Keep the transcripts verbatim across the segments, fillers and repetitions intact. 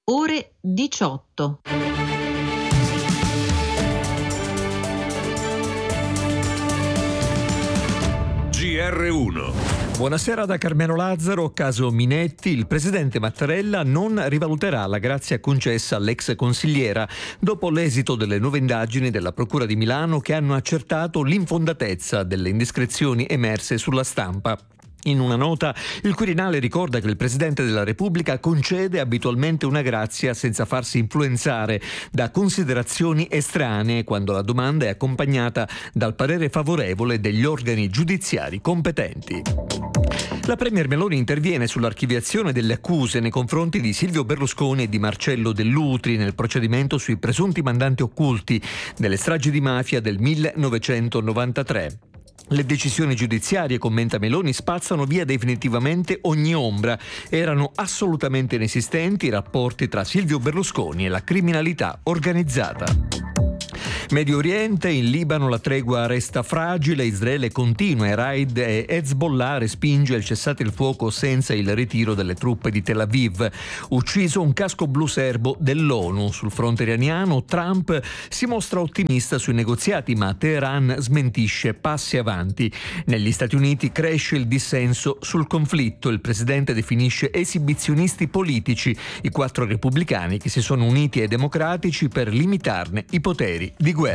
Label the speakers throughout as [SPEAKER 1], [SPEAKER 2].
[SPEAKER 1] ore diciotto.
[SPEAKER 2] G R uno.
[SPEAKER 3] Buonasera da Carmelo Lazzaro. Caso Minetti, il presidente Mattarella non rivaluterà la grazia concessa all'ex consigliera dopo l'esito delle nuove indagini della Procura di Milano che hanno accertato l'infondatezza delle indiscrezioni emerse sulla stampa. In una nota, il Quirinale ricorda che il Presidente della Repubblica concede abitualmente una grazia senza farsi influenzare da considerazioni estranee quando la domanda è accompagnata dal parere favorevole degli organi giudiziari competenti. La Premier Meloni interviene sull'archiviazione delle accuse nei confronti di Silvio Berlusconi e di Marcello Dell'Utri nel procedimento sui presunti mandanti occulti delle stragi di mafia del millenovecentonovantatré. Le decisioni giudiziarie, commenta Meloni, spazzano via definitivamente ogni ombra. Erano assolutamente inesistenti i rapporti tra Silvio Berlusconi e la criminalità organizzata. Medio Oriente, in Libano la tregua resta fragile, Israele continua i raid e Hezbollah respinge il cessate il fuoco senza il ritiro delle truppe di Tel Aviv. Ucciso un casco blu serbo dell'ONU. Sul fronte iraniano Trump si mostra ottimista sui negoziati, ma Teheran smentisce passi avanti. Negli Stati Uniti cresce il dissenso sul conflitto. Il presidente definisce esibizionisti politici i quattro repubblicani che si sono uniti ai democratici per limitarne i poteri di guerra.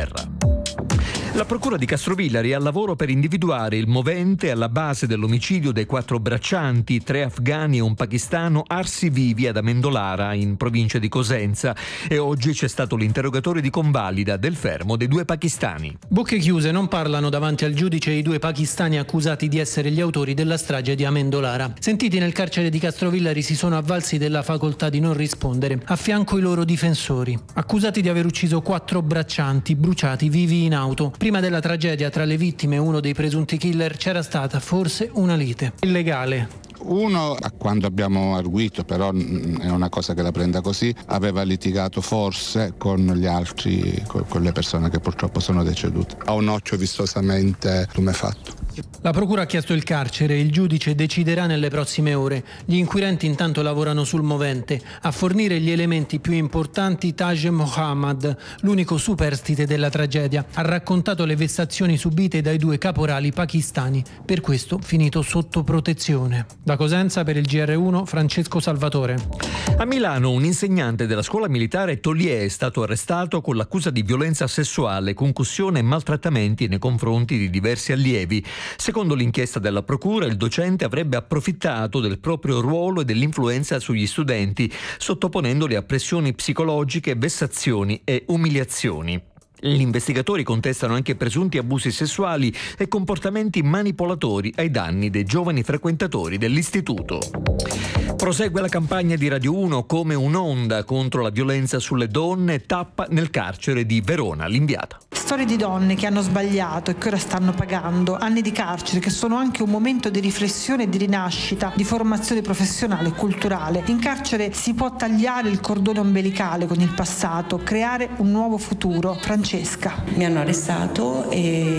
[SPEAKER 3] La procura di Castrovillari è al lavoro per individuare il movente alla base dell'omicidio dei quattro braccianti, tre afghani e un pakistano arsi vivi ad Amendolara, in provincia di Cosenza, e oggi c'è stato l'interrogatorio di convalida del fermo dei due pakistani.
[SPEAKER 4] Bocche chiuse, non parlano davanti al giudice i due pakistani accusati di essere gli autori della strage di Amendolara. Sentiti nel carcere di Castrovillari si sono avvalsi della facoltà di non rispondere, a fianco i loro difensori, accusati di aver ucciso quattro braccianti bruciati vivi in auto. Prima della tragedia tra le vittime e uno dei presunti killer c'era stata forse una lite illegale.
[SPEAKER 5] Uno, quando abbiamo arguito, però è una cosa che la prenda così, aveva litigato forse con gli altri, con le persone che purtroppo sono decedute. Ha un occhio vistosamente tumefatto.
[SPEAKER 4] La procura ha chiesto il carcere, il giudice deciderà nelle prossime ore. Gli inquirenti intanto lavorano sul movente. A fornire gli elementi più importanti Taj Mohammad, l'unico superstite della tragedia, ha raccontato le vessazioni subite dai due caporali pakistani, per questo finito sotto protezione. Da Cosenza per il G R uno Francesco Salvatore.
[SPEAKER 3] A Milano un insegnante della scuola militare Toliè è stato arrestato con l'accusa di violenza sessuale, concussione e maltrattamenti nei confronti di diversi allievi. Secondo l'inchiesta della procura, il docente avrebbe approfittato del proprio ruolo e dell'influenza sugli studenti, sottoponendoli a pressioni psicologiche, vessazioni e umiliazioni. Gli investigatori contestano anche presunti abusi sessuali e comportamenti manipolatori ai danni dei giovani frequentatori dell'istituto. Prosegue la campagna di Radio uno come un'onda contro la violenza sulle donne, tappa nel carcere di Verona Limbiata.
[SPEAKER 6] Storie di donne che hanno sbagliato e che ora stanno pagando, anni di carcere che sono anche un momento di riflessione e di rinascita, di formazione professionale e culturale. In carcere si può tagliare il cordone ombelicale con il passato, creare un nuovo futuro. Francesca.
[SPEAKER 7] Mi hanno arrestato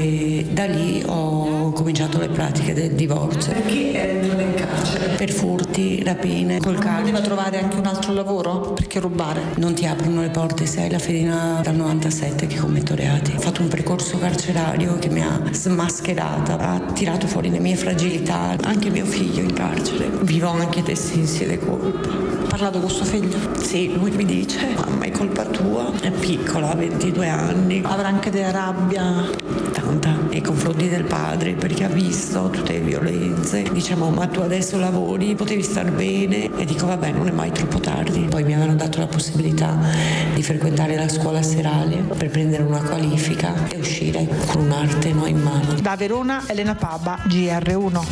[SPEAKER 7] e da lì ho cominciato le pratiche del divorzio.
[SPEAKER 6] Perché eri in carcere?
[SPEAKER 7] Per furti, rapine, col
[SPEAKER 6] Non
[SPEAKER 7] calcio.
[SPEAKER 6] poteva trovare anche un altro lavoro? Perché rubare?
[SPEAKER 7] Non ti aprono le porte, sei la fedina dal novantasette che commetto reati. Ho fatto un percorso carcerario che mi ha smascherata, ha tirato fuori le mie fragilità, anche mio figlio in carcere. Vivo anche dei sensi di colpa.
[SPEAKER 6] Ha parlato con suo figlio?
[SPEAKER 7] Sì, lui mi dice, mamma è colpa tua, è piccola, ha ventidue anni.
[SPEAKER 6] Avrà anche della rabbia?
[SPEAKER 7] Tanta, nei confronti del padre, perché ha visto tutte le violenze. Diciamo, ma tu adesso lavori, potevi star bene. E dico, vabbè, non è mai troppo tardi. Poi mi avevano dato la possibilità di frequentare la scuola serale per prendere una qualifica e uscire con un'arte no, in mano.
[SPEAKER 6] Da Verona, Elena Paba, G R uno.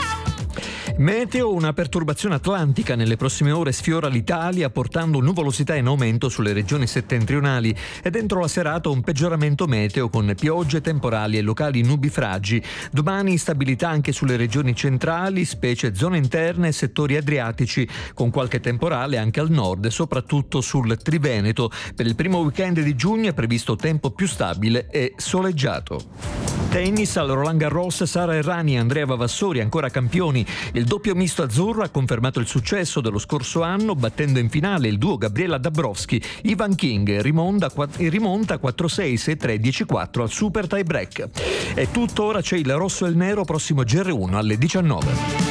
[SPEAKER 3] Meteo, una perturbazione atlantica nelle prossime ore sfiora l'Italia portando nuvolosità in aumento sulle regioni settentrionali e dentro la serata un peggioramento meteo con piogge, temporali e locali nubifragi. Domani instabilità anche sulle regioni centrali, specie zone interne e settori adriatici, con qualche temporale anche al nord e soprattutto sul Triveneto. Per il primo weekend di giugno è previsto tempo più stabile e soleggiato. Tennis al Roland Garros, Sara Errani e Andrea Vavassori ancora campioni. Il Il doppio misto azzurro ha confermato il successo dello scorso anno, battendo in finale il duo Gabriela Dabrowski. Ivan King rimonta, rimonta quattro sei, sei tre, dieci quattro al super tie break. È tutto, ora c'è il rosso e il nero, prossimo G R uno alle diciannove.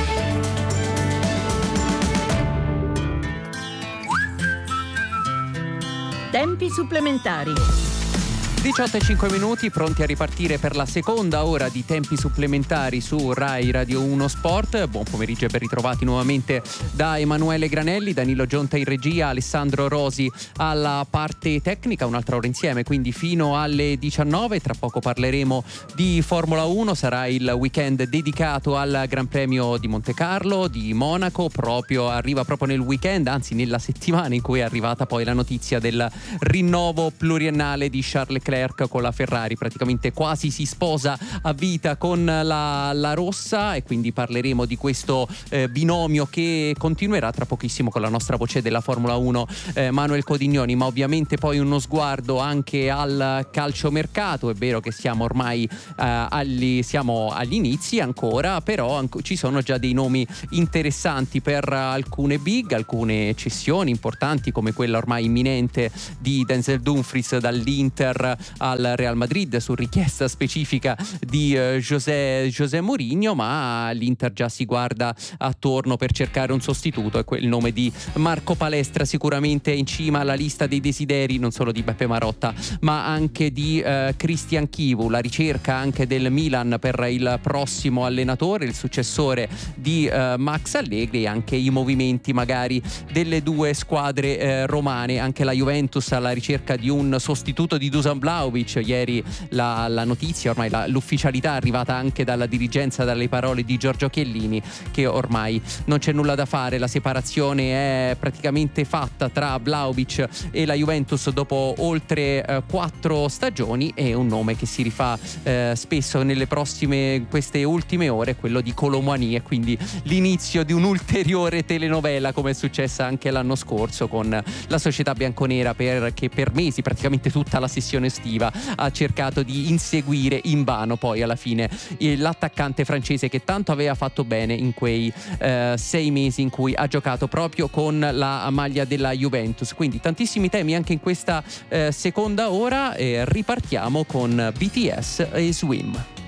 [SPEAKER 1] Tempi supplementari.
[SPEAKER 8] diciotto e cinque minuti, pronti a ripartire per la seconda ora di tempi supplementari su Rai Radio uno Sport. Buon pomeriggio e ben ritrovati nuovamente da Emanuele Granelli, Danilo Gionta in regia, Alessandro Rosi alla parte tecnica. Un'altra ora insieme, quindi fino alle diciannove. Tra poco parleremo di Formula uno, sarà il weekend dedicato al Gran Premio di Monte Carlo, di Monaco. Proprio arriva proprio nel weekend, anzi nella settimana in cui è arrivata poi la notizia del rinnovo pluriennale di Charles Leclerc con la Ferrari. Praticamente quasi si sposa a vita con la, la rossa, e quindi parleremo di questo eh, binomio che continuerà tra pochissimo con la nostra voce della Formula uno, eh, Manuel Codignoni. Ma ovviamente poi uno sguardo anche al calciomercato. È vero che siamo ormai eh, agli, siamo agli inizi ancora, però anco, ci sono già dei nomi interessanti per alcune big, alcune cessioni importanti come quella ormai imminente di Denzel Dumfries dall'Inter al Real Madrid su richiesta specifica di eh, José, José Mourinho, ma l'Inter già si guarda attorno per cercare un sostituto, e il nome di Marco Palestra sicuramente in cima alla lista dei desideri, non solo di Beppe Marotta ma anche di eh, Christian Chivu. La ricerca anche del Milan per il prossimo allenatore, il successore di eh, Max Allegri, e anche i movimenti magari delle due squadre eh, romane. Anche la Juventus alla ricerca di un sostituto di Dusan Vlahovic. Ieri la, la notizia, ormai la, l'ufficialità è arrivata anche dalla dirigenza, dalle parole di Giorgio Chiellini, che ormai non c'è nulla da fare, la separazione è praticamente fatta tra Vlahovic e la Juventus dopo oltre eh, quattro stagioni. E un nome che si rifà eh, spesso nelle prossime, queste ultime ore, quello di Kolo Muani, e quindi l'inizio di un'ulteriore telenovela, come è successa anche l'anno scorso con la società bianconera, perché per mesi, praticamente tutta la sessione estiva, ha cercato di inseguire invano poi alla fine l'attaccante francese che tanto aveva fatto bene in quei eh, sei mesi in cui ha giocato proprio con la maglia della Juventus. Quindi tantissimi temi anche in questa eh, seconda ora, e ripartiamo con B T S e Swim.